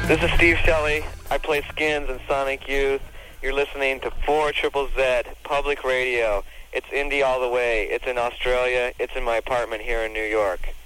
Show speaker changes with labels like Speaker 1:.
Speaker 1: This is Steve Shelley. I play Skins in Sonic Youth. You're listening to 4ZZZ Public Radio. It's indie all the way. It's in Australia. It's in my apartment here in New York.